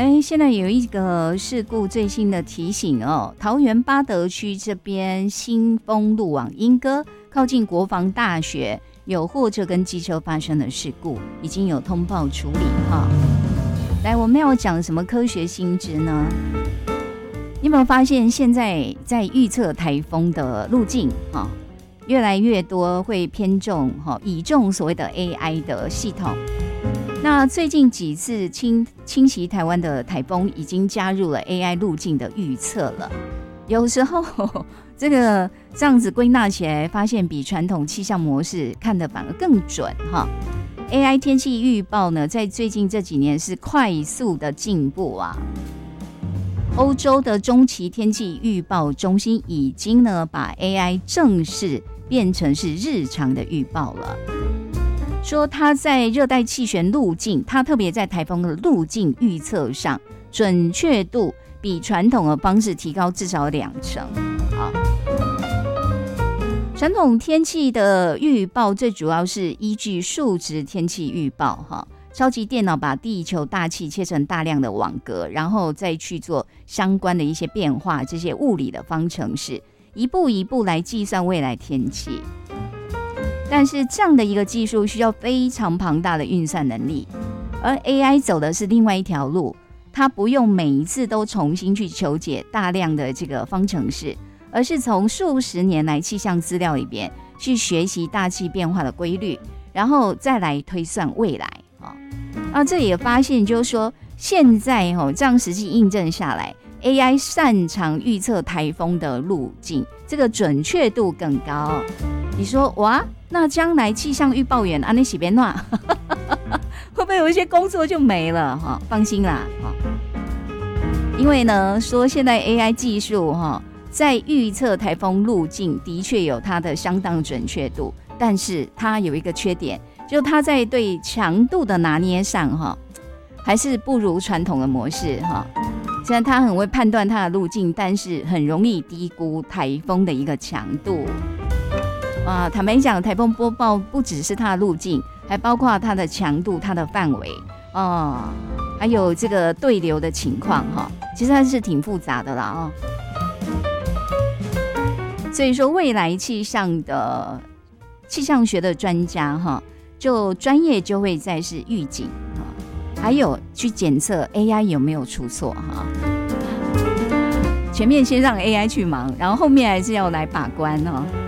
现在有一个事故最新的提醒哦，桃园八德区这边新丰路往莺歌靠近国防大学有货车跟机车发生的事故，已经有通报处理哈。来，我们要讲什么科学新知呢？你有没有发现现在在预测台风的路径越来越多会偏重倚重所谓的 AI 的系统？那最近几次侵袭台湾的台风已经加入了 AI 路径的预测了。有时候这样子归纳起来，发现比传统气象模式看得反而更准哈。AI 天气预报呢，在最近这几年是快速的进步啊。欧洲的中期天气预报中心已经呢把 AI 正式变成是日常的预报了。说它在热带气旋路径，它特别在台风的路径预测上，准确度比传统的方式提高至少2成。传统天气的预报最主要是依据数值天气预报超级电脑把地球大气切成大量的网格，然后再去做相关的一些变化，这些物理的方程式，一步一步来计算未来天气。但是这样的一个技术需要非常庞大的运算能力，而 AI 走的是另外一条路，它不用每一次都重新去求解大量的这个方程式，而是从数十年来气象资料里边去学习大气变化的规律，然后再来推算未来这也发现就是说，现在这样实际印证下来， AI 擅长预测台风的路径，这个准确度更高。你说哇，那将来气象预报员那是别乱会不会有一些工作就没了放心啦因为呢说现在 AI 技术在预测台风路径的确有它的相当准确度，但是它有一个缺点，就它在对强度的拿捏上还是不如传统的模式虽然它很会判断它的路径，但是很容易低估台风的一个强度坦白讲，台风播报不只是它的路径，还包括它的强度、它的范围还有这个对流的情况其实它是挺复杂的啦所以说未来气象学的专家就专业就会再是预警还有去检测 AI 有没有出错前面先让 AI 去忙，然后后面还是要来把关